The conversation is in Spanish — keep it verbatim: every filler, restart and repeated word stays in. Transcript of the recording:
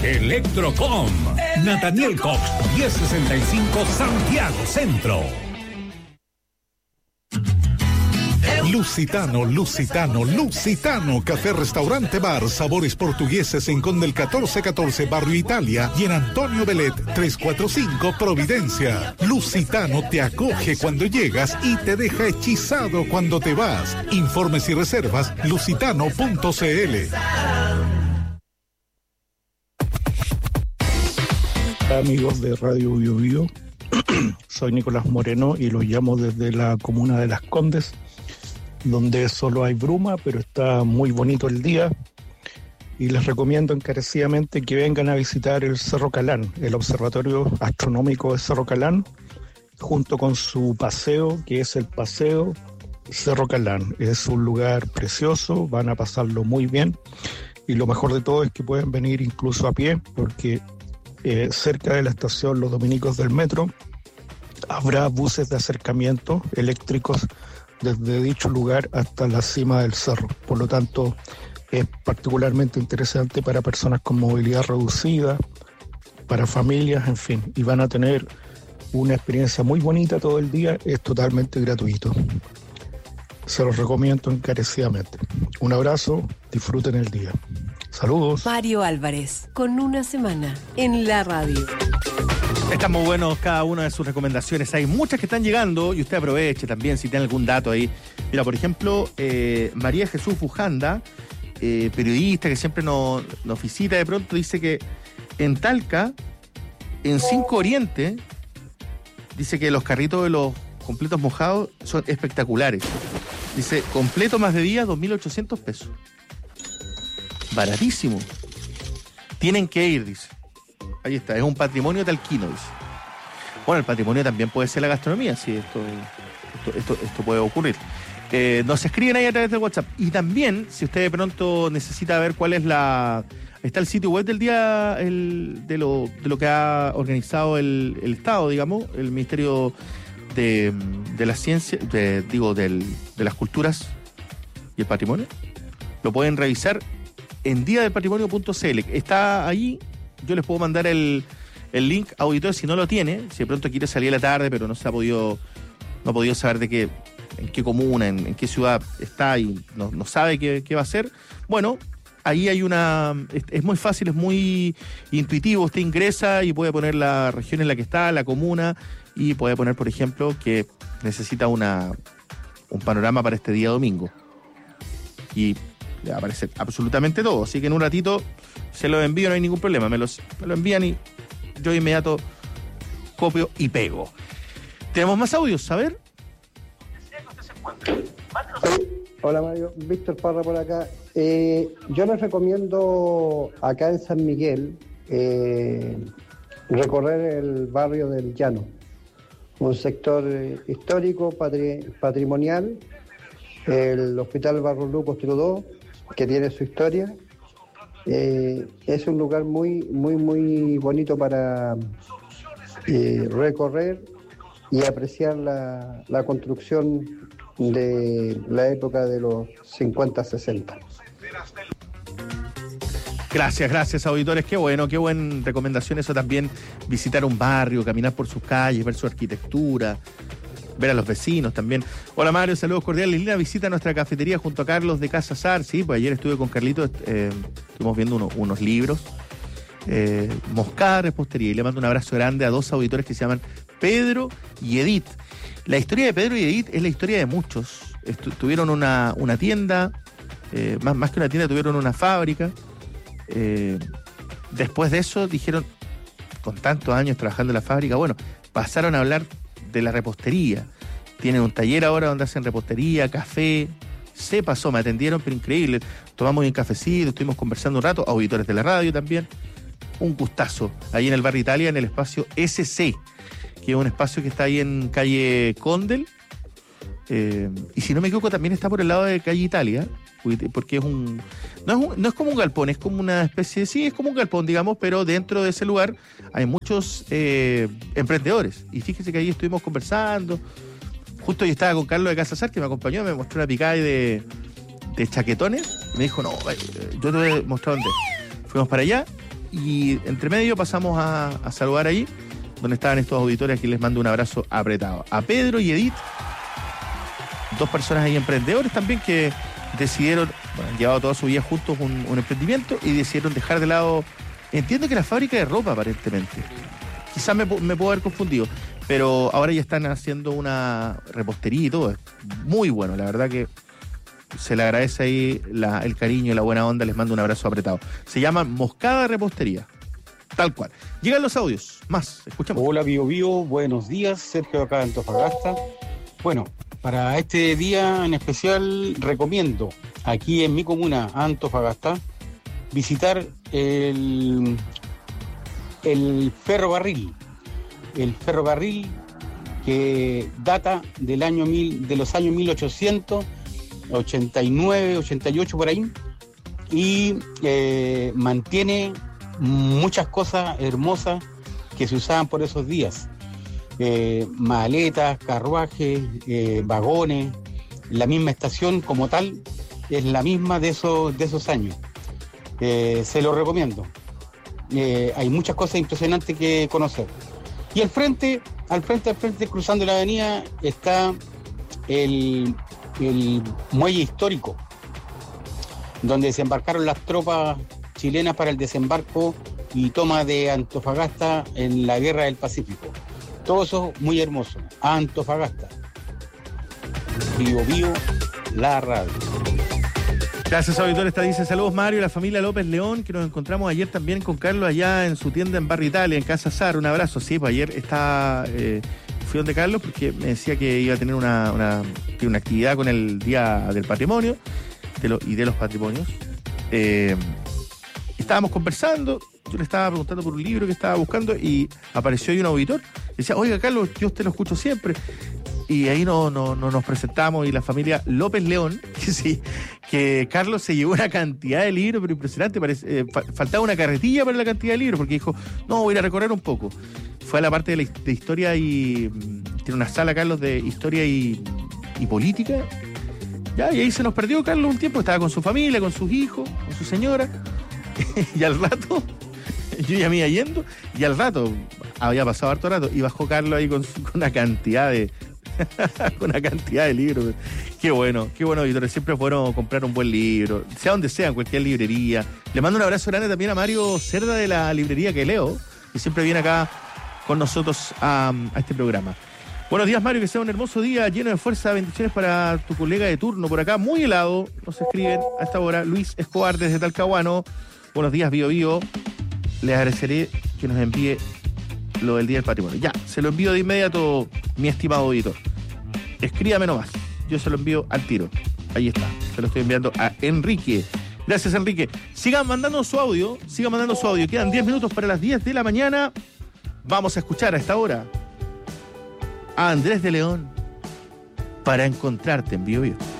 Electrocom. Nathaniel Cox, diez sesenta y cinco Santiago Centro. Lusitano, Lusitano, Lusitano, café, restaurante, bar, sabores portugueses en Conde el catorce catorce, Barrio Italia, y en Antonio Belet, trescientos cuarenta y cinco, Providencia. Lusitano te acoge cuando llegas y te deja hechizado cuando te vas. Informes y reservas, lusitano punto c l. Amigos de Radio Bio Bio, soy Nicolás Moreno y los llamo desde la comuna de Las Condes, donde solo hay bruma, pero está muy bonito el día, y les recomiendo encarecidamente que vengan a visitar el Cerro Calán, el observatorio astronómico de Cerro Calán, junto con su paseo, que es el Paseo Cerro Calán. Es un lugar precioso, van a pasarlo muy bien, y lo mejor de todo es que pueden venir incluso a pie, porque eh, cerca de la estación Los Dominicos del metro habrá buses de acercamiento eléctricos desde dicho lugar hasta la cima del cerro. Por lo tanto, es particularmente interesante para personas con movilidad reducida, para familias, en fin, y van a tener una experiencia muy bonita todo el día. Es totalmente gratuito. Se los recomiendo encarecidamente. Un abrazo, disfruten el día. Saludos. Mario Álvarez, con una semana en la radio. Están muy buenos cada una de sus recomendaciones. Hay muchas que están llegando y usted aproveche también si tiene algún dato ahí. Mira, por ejemplo, eh, María Jesús Fujanda, eh, periodista que siempre nos, nos visita de pronto, dice que en Talca, en Cinco Oriente, dice que los carritos de los completos mojados son espectaculares. Dice, completo más de día, dos mil ochocientos pesos. Baratísimo. Tienen que ir, dice. Ahí está, es un patrimonio talquino, dice. Bueno, el patrimonio también puede ser la gastronomía, sí, esto, esto, esto, esto puede ocurrir. Eh, nos escriben ahí a través del WhatsApp. Y también, si usted de pronto necesita ver cuál es la... Está el sitio web del día el, de, lo, de lo que ha organizado el, el Estado, digamos, el Ministerio de, de la Ciencia, de, digo, del, de las Culturas y el Patrimonio. Lo pueden revisar en día del patrimonio punto c l. Está ahí. Yo les puedo mandar el, el link a auditores si no lo tiene, si de pronto quiere salir a la tarde, pero no se ha podido, no ha podido saber de qué, en qué comuna, en, en qué ciudad está y no, no sabe qué, qué va a hacer. Bueno, ahí hay una, es, es muy fácil, es muy intuitivo. Usted ingresa y puede poner la región en la que está, la comuna, y puede poner, por ejemplo, que necesita una, un panorama para este día domingo. Y le va a aparecer absolutamente todo. Así que en un ratito se lo envío, no hay ningún problema. Me, los, me lo envían y yo de inmediato copio y pego. Tenemos más audios, a ver. Hola Mario, Víctor Parra por acá. Eh, yo les recomiendo acá en San Miguel eh, recorrer el barrio del Llano, un sector eh, histórico, patri, patrimonial, el Hospital Barros Lucas Trudó, que tiene su historia. Eh, es un lugar muy, muy, muy bonito para eh, recorrer y apreciar la, la construcción de la época de los cincuenta sesenta. Gracias, gracias auditores, qué bueno, qué buena recomendación eso también, visitar un barrio, caminar por sus calles, ver su arquitectura, ver a los vecinos también. Hola Mario, saludos cordiales. Lina, visita nuestra cafetería junto a Carlos de Casa Sar. Sí, pues ayer estuve con Carlito, eh, estuvimos viendo uno, unos libros. Eh, Moscada Repostería, y le mando un abrazo grande a dos auditores que se llaman Pedro y Edith. La historia de Pedro y Edith es la historia de muchos. Estu- tuvieron una, una tienda, eh, más, más que una tienda, tuvieron una fábrica. Eh, después de eso dijeron, con tantos años trabajando en la fábrica, bueno, pasaron a hablar de la repostería. Tienen un taller ahora donde hacen repostería, café. Se pasó, me atendieron, pero increíble. Tomamos un cafecito, estuvimos conversando un rato, auditores de la radio también. Un gustazo, ahí en el barrio Italia, en el espacio S C, que es un espacio que está ahí en calle Condel. Eh, y si no me equivoco, también está por el lado de calle Italia, porque es un no es, un, no es como un galpón, es como una especie de... Sí, es como un galpón, digamos, pero dentro de ese lugar hay muchos eh, emprendedores. Y fíjese que ahí estuvimos conversando. Justo yo estaba con Carlos de Casa Sar, que me acompañó, me mostró una picada de, de chaquetones. Me dijo, no, yo te voy a mostrar dónde. Fuimos para allá y entre medio pasamos a, a saludar ahí, donde estaban estos auditores, aquí les mando un abrazo apretado. A Pedro y Edith, dos personas ahí emprendedores también que decidieron, bueno, han llevado toda su vida juntos un, un emprendimiento y decidieron dejar de lado, entiendo que la fábrica de ropa aparentemente, quizás me, me puedo haber confundido, pero ahora ya están haciendo una repostería y todo, es muy bueno, la verdad que se le agradece ahí la, el cariño y la buena onda, les mando un abrazo apretado. Se llama Moscada Repostería, tal cual. Llegan los audios, más, escuchamos. Hola Bio Bio, buenos días, Sergio acá de Antofagasta. Bueno, para este día en especial recomiendo aquí en mi comuna, Antofagasta, visitar el, el ferrocarril, el ferrocarril que data del año mil, de los años mil ochocientos ochenta y nueve, ochenta y ocho por ahí, y eh, mantiene muchas cosas hermosas que se usaban por esos días. Eh, maletas, carruajes, eh, vagones, la misma estación como tal es la misma de esos, de esos años. Eh, se lo recomiendo. Eh, hay muchas cosas impresionantes que conocer. Y al frente, al frente, al frente, cruzando la avenida, está el, el muelle histórico, donde desembarcaron las tropas chilenas para el desembarco y toma de Antofagasta en la Guerra del Pacífico. Todo eso muy hermoso. Antofagasta. Bio Bio, la radio. Gracias, auditor. Esta dice, saludos Mario y la familia López León, que nos encontramos ayer también con Carlos allá en su tienda en Barrio Italia, en Casa Sar. Un abrazo. Sí, pues ayer está, eh, fui donde Carlos porque me decía que iba a tener una, una, una actividad con el Día del Patrimonio de lo, y de los Patrimonios. Eh, estábamos conversando, yo le estaba preguntando por un libro que estaba buscando y apareció ahí un auditor. Y decía, oiga Carlos, yo usted lo escucho siempre. Y ahí no, no, no nos presentamos y la familia López León, que sí, que Carlos se llevó una cantidad de libros, pero impresionante, parece, eh, fa- faltaba una carretilla para la cantidad de libros, porque dijo, no, voy a ir a recorrer un poco. Fue a la parte de, la, de historia y... Tiene una sala, Carlos, de historia y, y política. Ya, y ahí se nos perdió Carlos un tiempo, estaba con su familia, con sus hijos, con su señora, y al rato... Yo ya me iba yendo, y al rato, había pasado harto rato, y bajó Carlos ahí con, con una cantidad de... con una cantidad de libros. Qué bueno, qué bueno, editores. Siempre es bueno comprar un buen libro, sea donde sea, en cualquier librería. Le mando un abrazo grande también a Mario Cerda de la librería que leo, que siempre viene acá con nosotros a, a este programa. Buenos días, Mario, que sea un hermoso día lleno de fuerza. Bendiciones para tu colega de turno por acá, muy helado. Nos escriben a esta hora Luis Escobar desde Talcahuano. Buenos días, Bio Bio. Les agradeceré que nos envíe lo del Día del Patrimonio. Ya, se lo envío de inmediato, mi estimado auditor. Escríbame nomás, yo se lo envío al tiro. Ahí está, se lo estoy enviando a Enrique. Gracias, Enrique. Sigan mandando su audio, sigan mandando su audio. Quedan diez minutos para las diez de la mañana. Vamos a escuchar a esta hora a Andrés de León para encontrarte en Bio Bio.